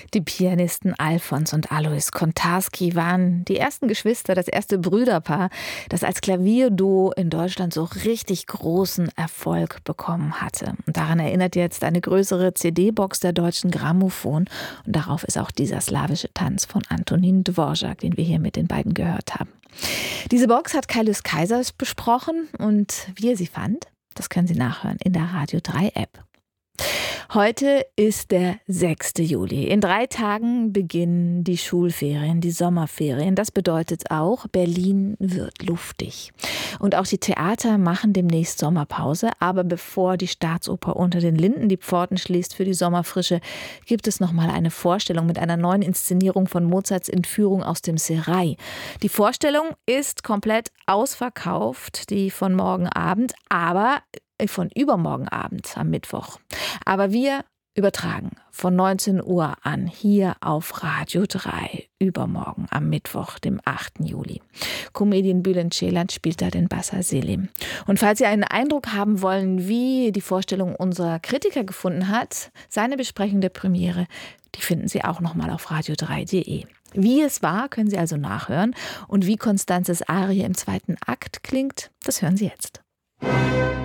Die Pianisten Alfons und Alois Kontarski waren die ersten Geschwister, das erste Brüderpaar, das als Klavierduo in Deutschland so richtig großen Erfolg bekommen hatte. Und daran erinnert jetzt eine größere CD-Box der Deutschen Grammophon. Und darauf ist auch dieser slawische Tanz von Antonín Dvořák, den wir hier mit den beiden gehört haben. Diese Box hat Kaius Kaisers besprochen und wie er sie fand, das können Sie nachhören in der Radio 3 App. Heute ist der 6. Juli. In 3 Tagen beginnen die Schulferien, die Sommerferien. Das bedeutet auch, Berlin wird luftig. Und auch die Theater machen demnächst Sommerpause. Aber bevor die Staatsoper Unter den Linden die Pforten schließt für die Sommerfrische, gibt es nochmal eine Vorstellung mit einer neuen Inszenierung von Mozarts Entführung aus dem Serail. Die Vorstellung ist komplett ausverkauft, die von morgen Abend, aber von übermorgen Abend am Mittwoch. Aber wir übertragen von 19 Uhr an hier auf Radio 3 übermorgen am Mittwoch, dem 8. Juli. Comedian Bülent Ceylan spielt da den Bassa Selim. Und falls Sie einen Eindruck haben wollen, wie die Vorstellung unserer Kritiker gefunden hat, seine Besprechung der Premiere, die finden Sie auch nochmal auf radio3.de. Wie es war, können Sie also nachhören. Und wie Constanzes Arie im 2. Akt klingt, das hören Sie jetzt.